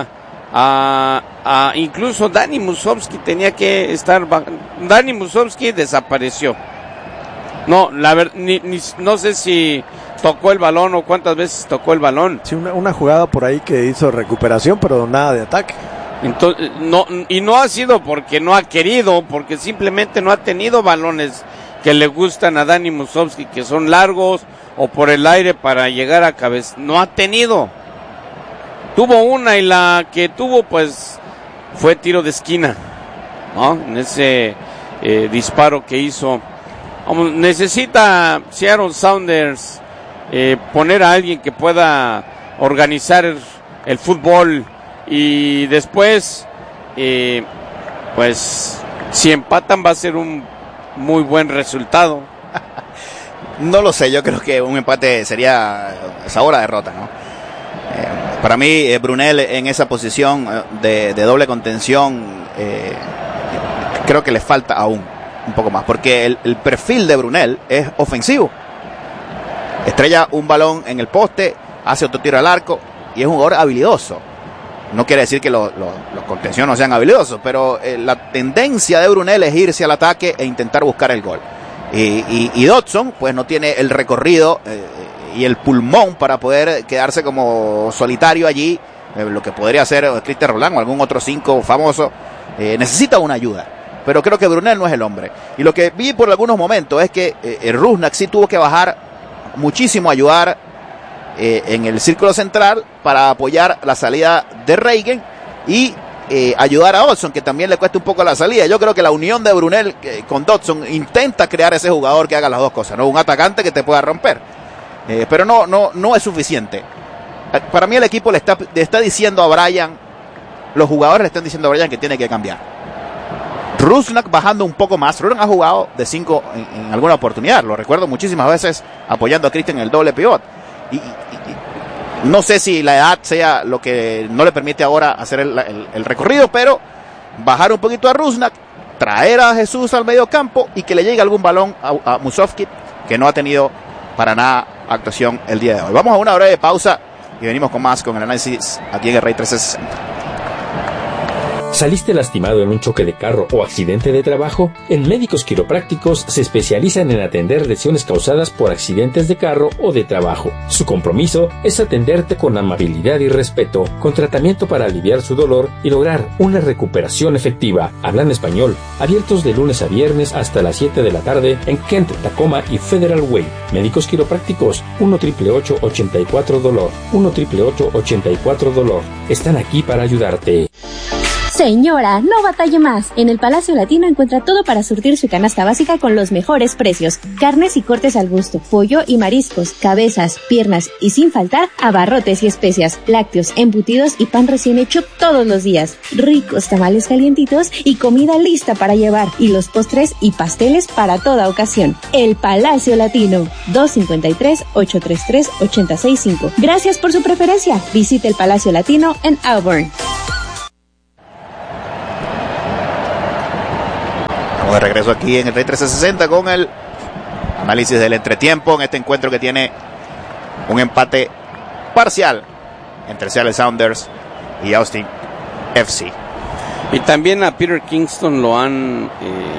incluso Dani Musovski tenía que estar. Dani Musovski desapareció. No, no sé si tocó el balón o cuántas veces tocó el balón. Sí, una jugada por ahí que hizo recuperación, pero nada de ataque. Entonces, no ha sido porque no ha querido, porque simplemente no ha tenido balones que le gustan a Dani Musovski, que son largos o por el aire para llegar a cabeza. No ha tenido. Tuvo una y la que tuvo pues fue tiro de esquina, ¿no? En ese disparo que hizo. Necesita Seattle Sounders poner a alguien que pueda organizar el fútbol y después pues si empatan va a ser un muy buen resultado. No lo sé, yo creo que un empate sería sabor a derrota, ¿no? Para mí, Brunel en esa posición de doble contención, creo que le falta aún un poco más, porque el perfil de Brunel es ofensivo. Estrella un balón en el poste, hace otro tiro al arco y es un jugador habilidoso. No quiere decir que los contención no sean habilidosos, pero la tendencia de Brunel es irse al ataque e intentar buscar el gol. Y Dodson pues no tiene el recorrido y el pulmón para poder quedarse como solitario allí, lo que podría ser Cristian Roland o algún otro 5 famoso. Necesita una ayuda, pero creo que Brunel no es el hombre. Y lo que vi por algunos momentos es que Rusnak sí tuvo que bajar muchísimo a ayudar en el círculo central para apoyar la salida de Reagan y ayudar a Dodson, que también le cuesta un poco la salida. Yo creo que la unión de Brunel con Dodson intenta crear ese jugador que haga las dos cosas, ¿no? Un atacante que te pueda romper, pero no es suficiente. Para mí el equipo le está diciendo a Brian, los jugadores le están diciendo a Brian que tiene que cambiar. Rusnak bajando un poco más. Rusnak ha jugado de 5 en alguna oportunidad, lo recuerdo muchísimas veces apoyando a Christian en el doble pivot. Y no sé si la edad sea lo que no le permite ahora hacer el recorrido, pero bajar un poquito a Rusnak, traer a Jesús al medio campo y que le llegue algún balón a Musovski, que no ha tenido para nada actuación el día de hoy. Vamos a una breve pausa y venimos con más, con el análisis aquí en el Rey 360. ¿Saliste lastimado en un choque de carro o accidente de trabajo? En Médicos Quiroprácticos se especializan en atender lesiones causadas por accidentes de carro o de trabajo. Su compromiso es atenderte con amabilidad y respeto, con tratamiento para aliviar su dolor y lograr una recuperación efectiva. Hablan español, abiertos de lunes a viernes hasta las 7 de la tarde en Kent, Tacoma y Federal Way. Médicos Quiroprácticos, 1-888-84-DOLOR, 1-888-84-DOLOR. Están aquí para ayudarte. Señora, no batalle más. En el Palacio Latino encuentra todo para surtir su canasta básica con los mejores precios. Carnes y cortes al gusto, pollo y mariscos, cabezas, piernas y sin faltar abarrotes y especias, lácteos, embutidos y pan recién hecho todos los días. Ricos tamales calientitos y comida lista para llevar. Y los postres y pasteles para toda ocasión. El Palacio Latino, 253-833-865. Gracias por su preferencia. Visite el Palacio Latino en Auburn. De regreso aquí en el Rey 1360 con el análisis del entretiempo en este encuentro que tiene un empate parcial entre Seattle Sounders y Austin FC. Y también a Peter Kingston lo han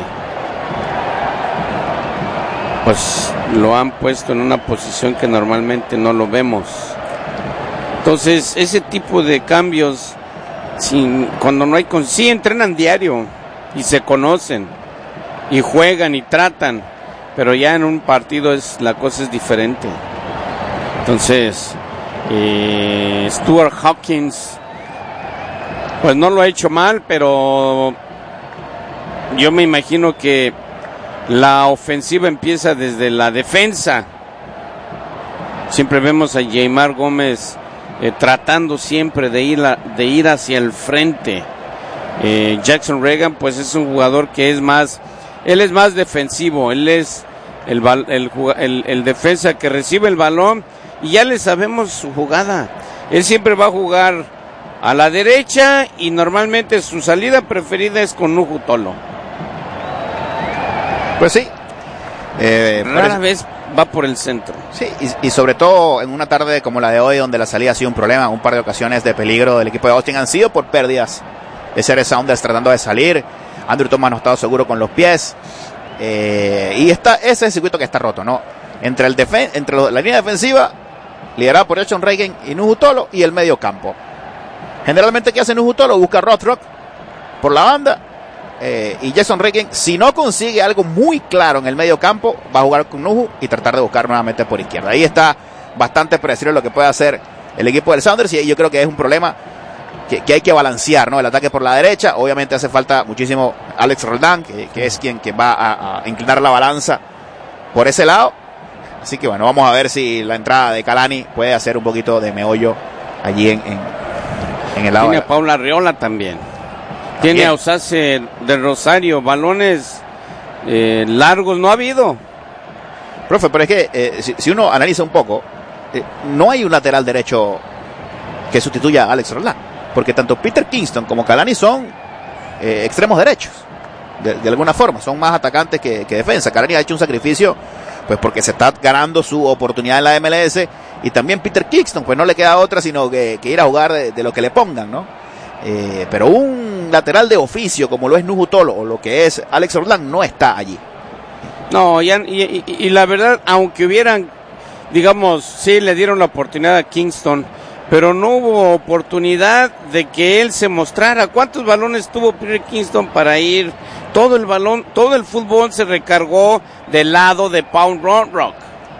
puesto en una posición que normalmente no lo vemos. Entonces ese tipo de cambios cuando no hay sí entrenan diario y se conocen y juegan y tratan, pero ya en un partido la cosa es diferente. Entonces Stuart Hopkins pues no lo ha hecho mal, pero yo me imagino que la ofensiva empieza desde la defensa. Siempre vemos a Yeimar Gómez tratando siempre de ir hacia el frente. Jackson Reagan pues es un jugador que es más defensivo, él es el defensa que recibe el balón y ya le sabemos su jugada. Él siempre va a jugar a la derecha y normalmente su salida preferida es con Nuhu Tolo. Pues sí. Rara vez va por el centro. Sí, y sobre todo en una tarde como la de hoy, donde la salida ha sido un problema, un par de ocasiones de peligro del equipo de Austin han sido por pérdidas de Seattle Sounders tratando de salir. Andrew Thomas no ha estado seguro con los pies. Y ese es el circuito que está roto, ¿no? Entre la línea defensiva, liderada por Jackson Reagan y Nuhu Tolo, y el medio campo. Generalmente, ¿qué hace Nuhu Tolo? Busca Rothrock por la banda. Y Jackson Reagan, si no consigue algo muy claro en el medio campo, va a jugar con Nuhu y tratar de buscar nuevamente por izquierda. Ahí está bastante predecible lo que puede hacer el equipo del Sounders, y yo creo que es un problema que hay que balancear, ¿no? El ataque por la derecha, obviamente hace falta muchísimo Alex Roldán, que es quien va a inclinar la balanza por ese lado. Así que bueno, vamos a ver si la entrada de Kalani puede hacer un poquito de meollo allí en el lado. Tiene a Paula Arreola también. Tiene a Osace del Rosario, balones largos no ha habido. Profe, pero es que si uno analiza un poco, no hay un lateral derecho que sustituya a Alex Roldán, porque tanto Peter Kingston como Kalani son extremos derechos, de alguna forma, son más atacantes que defensa. Kalani ha hecho un sacrificio pues porque se está ganando su oportunidad en la MLS, y también Peter Kingston pues no le queda otra sino que ir a jugar de lo que le pongan, ¿no? Pero un lateral de oficio como lo es Nuhu Tolo o lo que es Alex Roldán no está allí. No, y la verdad, aunque hubieran, digamos, sí le dieron la oportunidad a Kingston, pero no hubo oportunidad de que él se mostrara. ¿Cuántos balones tuvo Peter Kingston para ir? Todo el balón, todo el fútbol se recargó del lado de Paul Rothrock.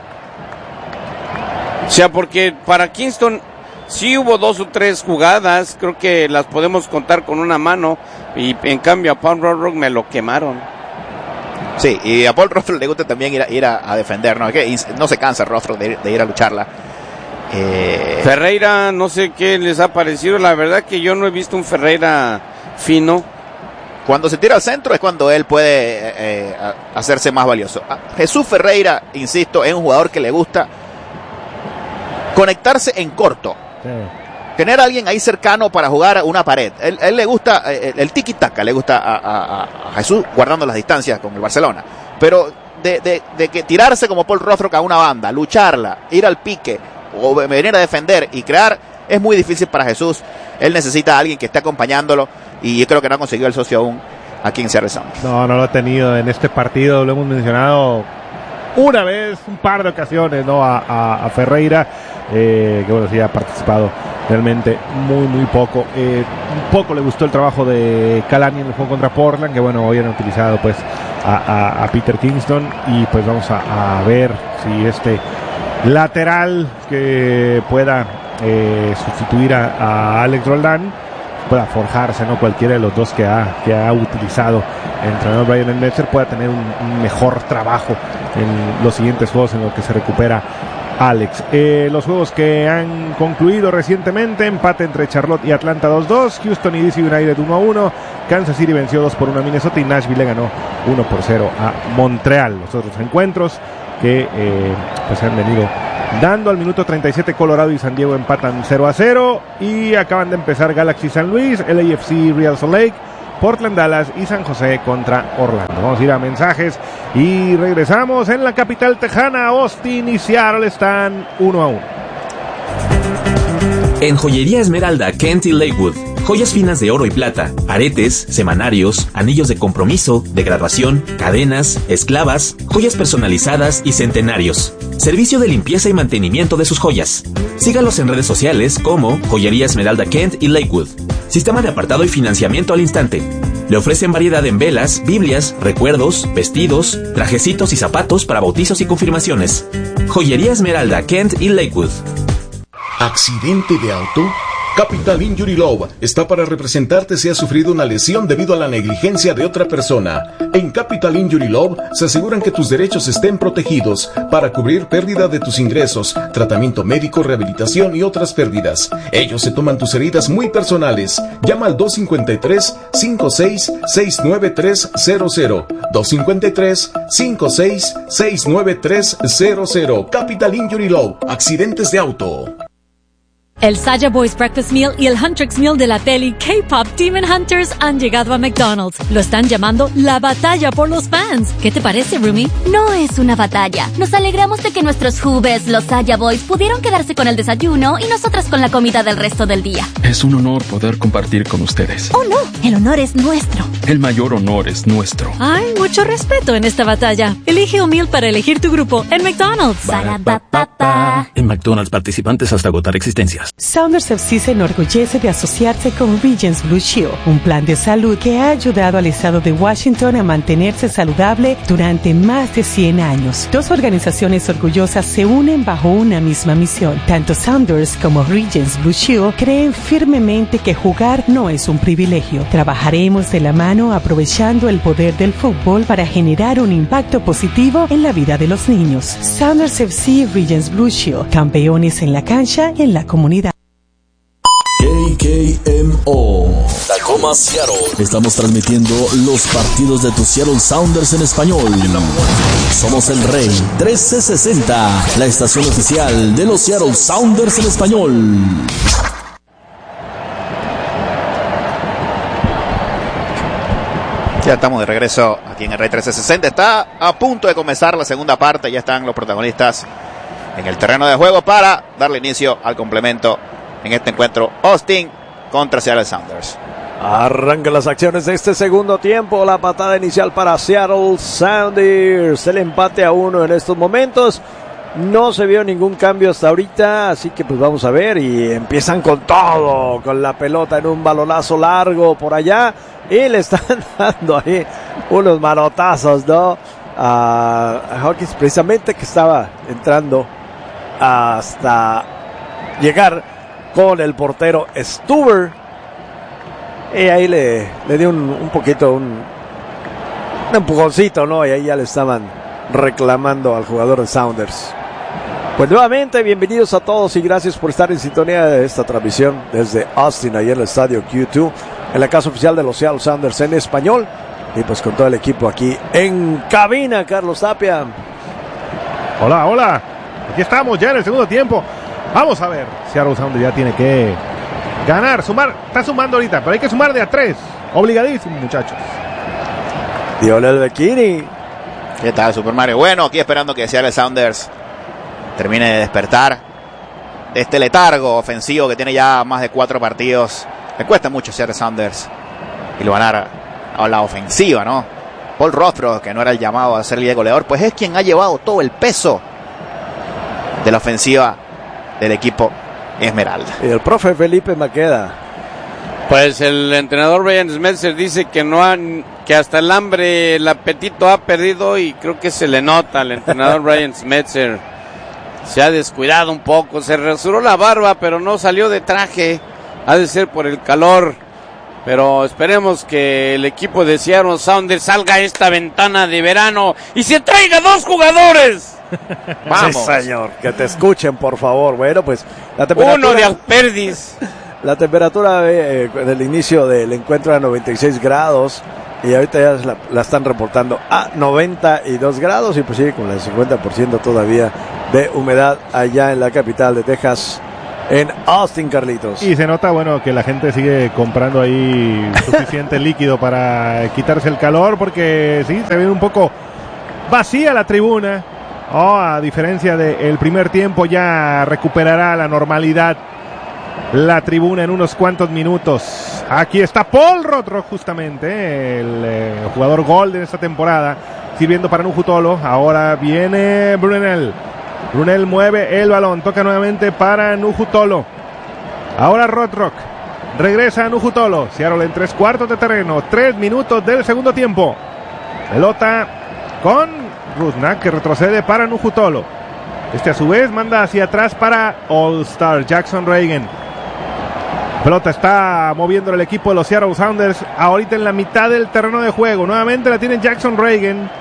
O sea, porque para Kingston sí hubo 2 o 3 jugadas, creo que las podemos contar con una mano, y en cambio a Paul Rothrock me lo quemaron. Sí, y a Paul Rothrock le gusta también ir a defender, ¿no? Es que no se cansa Rothrock de ir a lucharla. Ferreira, no sé qué les ha parecido, la verdad que yo no he visto un Ferreira fino. Cuando se tira al centro es cuando él puede hacerse más valioso. Jesús Ferreira, insisto, es un jugador que le gusta conectarse en corto. Sí. Tener a alguien ahí cercano para jugar a una pared. Él le gusta el tiki-taka, le gusta a Jesús guardando las distancias con el Barcelona. Pero de que tirarse como Paul Rothrock a una banda, lucharla, ir al pique o venir a defender y crear, es muy difícil para Jesús. Él necesita a alguien que esté acompañándolo, y yo creo que no ha conseguido el socio aún aquí en Seattle Sounders. No lo ha tenido en este partido, lo hemos mencionado una vez, un par de ocasiones, ¿no? A Ferreira, que bueno, sí ha participado realmente muy poco. Un poco le gustó el trabajo de Kalani en el juego contra Portland, que bueno, hoy han utilizado pues a Peter Kingston, y pues vamos a ver si este lateral que pueda sustituir a Alex Roldán pueda forjarse, ¿no? Cualquiera de los dos que ha utilizado el entrenador Brian Schmetzer pueda tener un mejor trabajo en los siguientes juegos en los que se recupera Alex. Los juegos que han concluido recientemente: empate entre Charlotte y Atlanta 2-2, Houston y DC United 1-1, Kansas City venció 2-1 a Minnesota y Nashville le ganó 1-0 a Montreal. Los otros encuentros que pues se han venido dando: al minuto 37 Colorado y San Diego empatan 0-0 y acaban de empezar Galaxy San Luis, LAFC Real Salt Lake, Portland Dallas y San José contra Orlando. Vamos a ir a mensajes y regresamos. En la capital tejana, Austin y Seattle están 1-1. En Joyería Esmeralda, Kent y Lakewood, joyas finas de oro y plata, aretes, semanarios, anillos de compromiso, de graduación, cadenas, esclavas, joyas personalizadas y centenarios. Servicio de limpieza y mantenimiento de sus joyas. Sígalos en redes sociales como Joyería Esmeralda Kent y Lakewood. Sistema de apartado y financiamiento al instante. Le ofrecen variedad en velas, biblias, recuerdos, vestidos, trajecitos y zapatos para bautizos y confirmaciones. Joyería Esmeralda Kent y Lakewood. ¿Accidente de auto? Capital Injury Law está para representarte si has sufrido una lesión debido a la negligencia de otra persona. En Capital Injury Law se aseguran que tus derechos estén protegidos para cubrir pérdida de tus ingresos, tratamiento médico, rehabilitación y otras pérdidas. Ellos se toman tus heridas muy personales. Llama al 253-56-69300. 253-56-69300. Capital Injury Law. Accidentes de auto. El Saya Boys Breakfast Meal y el Huntrix Meal de la peli K-Pop Demon Hunters han llegado a McDonald's. Lo están llamando la batalla por los fans. ¿Qué te parece, Rumi? No es una batalla. Nos alegramos de que nuestros Hoovers, los Saya Boys, pudieron quedarse con el desayuno y nosotras con la comida del resto del día. Es un honor poder compartir con ustedes. ¡Oh, no! El honor es nuestro. El mayor honor es nuestro. Hay mucho respeto en esta batalla. Elige un meal para elegir tu grupo en McDonald's. En McDonald's, participantes hasta agotar existencias. Sounders FC se enorgullece de asociarse con Regents Blue Shield, un plan de salud que ha ayudado al estado de Washington a mantenerse saludable durante más de 100 años. Dos organizaciones orgullosas se unen bajo una misma misión. Tanto Sounders como Regents Blue Shield creen firmemente que jugar no es un privilegio. Trabajaremos de la mano aprovechando el poder del fútbol para generar un impacto positivo en la vida de los niños. Sounders FC y Regents Blue Shield, campeones en la cancha y en la comunidad. KKMO Tacoma, Seattle. Estamos transmitiendo los partidos de tus Seattle Sounders en español. Somos el Rey 1360, la estación oficial de los Seattle Sounders en español. Ya estamos de regreso aquí en el Rey 1360. Está a punto de comenzar la segunda parte. Ya están los protagonistas en el terreno de juego para darle inicio al complemento en este encuentro. Austin contra Seattle Sounders. Arrancan las acciones de este segundo tiempo. La patada inicial para Seattle Sounders. El empate a 1 en estos momentos. No se vio ningún cambio hasta ahorita, así que pues vamos a ver. Y empiezan con todo, con la pelota en un balonazo largo por allá. Y le están dando ahí unos manotazos, ¿no? A Hawkins, precisamente, que estaba entrando hasta llegar con el portero Stuber. Y ahí le dio un poquito, un empujoncito, ¿no? Y ahí ya le estaban reclamando al jugador de Sounders. Pues nuevamente, bienvenidos a todos y gracias por estar en sintonía de esta transmisión desde Austin, ahí en el estadio Q2, en la casa oficial de los Seattle Sounders en español. Y pues con todo el equipo aquí en cabina, Carlos Tapia. Hola, hola. Aquí estamos ya en el segundo tiempo. Vamos a ver. Seattle Sounders ya tiene que ganar, sumar. Está sumando ahorita, pero hay que sumar de a 3. Obligadísimo, muchachos. Lionel Bikini. ¿Qué tal, Super Mario? Bueno, aquí esperando que Seattle Sounders termine de despertar de este letargo ofensivo que tiene ya más de 4 partidos. Le cuesta mucho a Seattle Sounders y lo ganar a la ofensiva, ¿no? Paul Rothrock, que no era el llamado a ser líder goleador, pues es quien ha llevado todo el peso de la ofensiva del equipo Esmeralda. Y el profe Felipe Maqueda. Pues el entrenador Brian Schmetzer dice que hasta el hambre, el apetito ha perdido, y creo que se le nota al entrenador Brian Schmetzer. Se ha descuidado un poco, se rasuró la barba, pero no salió de traje. Ha de ser por el calor Pero esperemos que el equipo de Seattle Sounders salga a esta ventana de verano y se traiga 2 jugadores. Vamos. Sí, señor, que te escuchen, por favor. Bueno, pues la temperatura... Uno de Alperdis. La temperatura del inicio del encuentro era 96 grados y ahorita ya la están reportando a 92 grados y pues sigue con el 50% todavía de humedad allá en la capital de Texas, en Austin, Carlitos. Y se nota, bueno, que la gente sigue comprando ahí suficiente líquido para quitarse el calor, porque sí, se ve un poco vacía la tribuna. A diferencia del primer tiempo, ya recuperará la normalidad la tribuna en unos cuantos minutos. Aquí está Paul Rothrock, justamente, el jugador Golden esta temporada, sirviendo para Nuhu Tolo. Ahora viene Brunel. Brunel mueve el balón, toca nuevamente para Nuhu Tolo. Ahora Rothrock, regresa a Nuhu Tolo. Seattle en 3/4 de terreno, 3 minutos del segundo tiempo. Pelota con Rusnak, que retrocede para Nuhu Tolo. Este a su vez manda hacia atrás para All-Star Jackson Reagan. Pelota está moviendo el equipo de los Seattle Sounders ahorita en la mitad del terreno de juego. Nuevamente la tiene Jackson Reagan.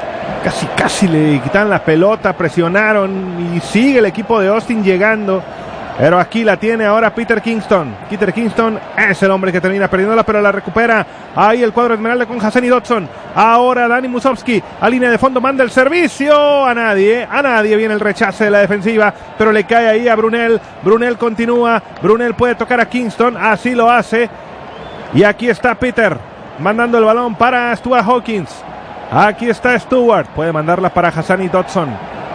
Casi le quitan la pelota, presionaron y sigue el equipo de Austin llegando. Pero aquí la tiene ahora Peter Kingston. Peter Kingston es el hombre que termina perdiéndola, pero la recupera. Ahí el cuadro esmeralda con Hassani Dodson. Ahora Dani Musovski a línea de fondo, manda el servicio. A nadie viene el rechace de la defensiva, pero le cae ahí a Brunel. Brunel continúa. Brunel puede tocar a Kingston, así lo hace. Y aquí está Peter mandando el balón para Stuart Hawkins. Aquí está Stewart, puede mandarla para Hassani Dodson.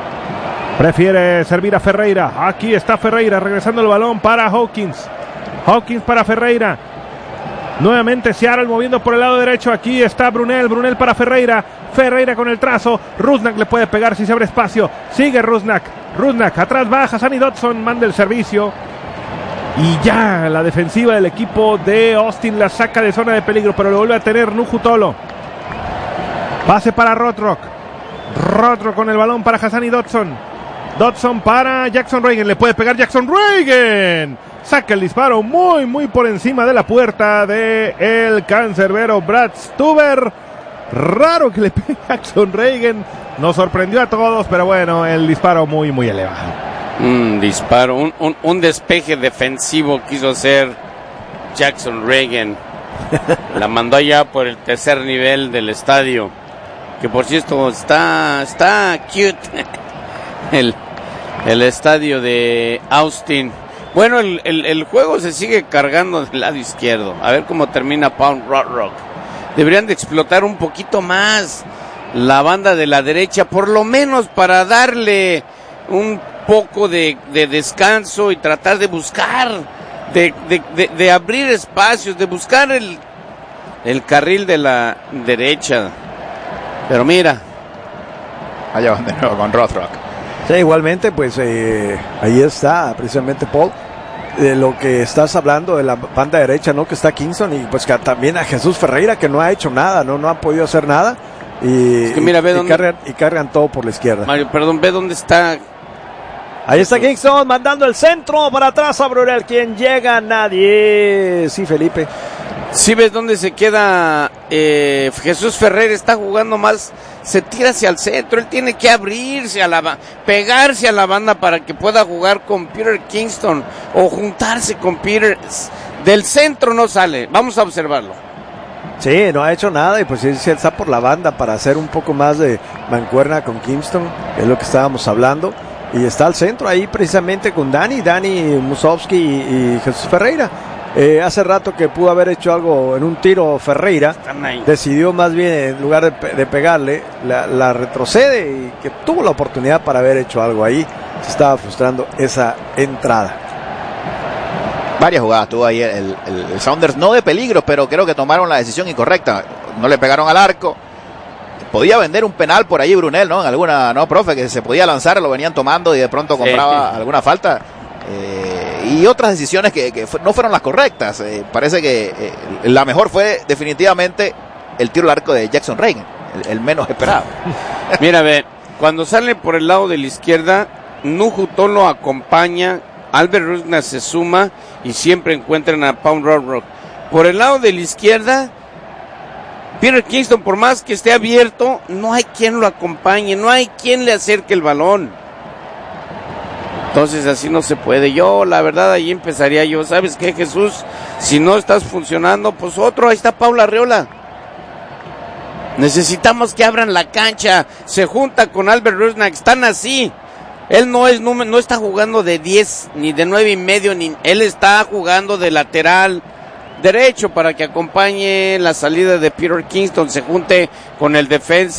Prefiere servir a Ferreira. Aquí está Ferreira regresando el balón para Hawkins. Hawkins para Ferreira. Nuevamente Seattle moviendo por el lado derecho. Aquí está Brunel. Brunel para Ferreira. Ferreira con el trazo. Rusnak le puede pegar si se abre espacio. Sigue Rusnak. Rusnak atrás va Hassani Dodson. Manda el servicio. Y ya la defensiva del equipo de Austin la saca de zona de peligro, pero lo vuelve a tener Nuhu Tolo. Pase para Rothrock. Rothrock con el balón para Hassani Dodson. Dodson para Jackson Reagan. Le puede pegar Jackson Reagan. Saca el disparo muy por encima de la puerta de el cancerbero Brad Stuber. Raro que le pegue Jackson Reagan. Nos sorprendió a todos, pero bueno, el disparo muy elevado. Un disparo, un despeje defensivo quiso hacer Jackson Reagan. La mandó allá por el tercer nivel del estadio, que por cierto está cute. El estadio de Austin. Bueno, el juego se sigue cargando del lado izquierdo. A ver cómo termina Paul Rothrock. Deberían de explotar un poquito más la banda de la derecha, por lo menos para darle un poco de descanso y tratar de buscar, de abrir espacios, de buscar el carril de la derecha. Pero mira, allá van de nuevo con Rothrock. Sí, igualmente, pues ahí está precisamente Paul, de lo que estás hablando de la banda derecha, ¿no? Que está Kingston y pues que también a Jesús Ferreira, que no ha hecho nada, no ha podido hacer nada y, es que mira, ve cargan todo por la izquierda. Mario, perdón, ve dónde está. Ahí está Kingston mandando el centro para atrás a Brunel. ¿Quién llega? Nadie. Sí, Felipe. Sí, ves dónde se queda Jesús Ferreira, está jugando más, se tira hacia el centro, él tiene que abrirse pegarse a la banda para que pueda jugar con Peter Kingston o juntarse con Peter. Del centro no sale, vamos a observarlo. Sí, no ha hecho nada y pues él está por la banda para hacer un poco más de mancuerna con Kingston, es lo que estábamos hablando. Y está al centro ahí precisamente con Dani Musovski y Jesús Ferreira. Hace rato que pudo haber hecho algo en un tiro Ferreira, decidió más bien en lugar de pegarle, la retrocede y que tuvo la oportunidad para haber hecho algo ahí. Se estaba frustrando esa entrada. Varias jugadas tuvo ahí el Sounders, no de peligro, pero creo que tomaron la decisión incorrecta. No le pegaron al arco. Podía vender un penal por ahí Brunel, ¿no? En alguna, no, profe, que se podía lanzar, lo venían tomando y de pronto compraba alguna falta. Y otras decisiones que no fueron las correctas. Parece que la mejor fue definitivamente el tiro al arco de Jackson Reagan, el menos esperado. Mira, ve, cuando sale por el lado de la izquierda, Nuhu Tolo acompaña, Albert Rusnak se suma y siempre encuentran a Paul Rothrock. por el lado de la izquierda, Peter Kingston, por más que esté abierto, no hay quien lo acompañe, no hay quien le acerque el balón. Entonces así no se puede. Yo, la verdad, ahí empezaría yo. ¿Sabes qué, Jesús? Si no estás funcionando, pues otro. Ahí está Paul Arriola. Necesitamos que abran la cancha. Se junta con Albert Rusnak. Están así. Él no está jugando de 10 ni de 9.5, él está jugando de lateral derecho para que acompañe la salida de Peter Kingston, se junte con el defensa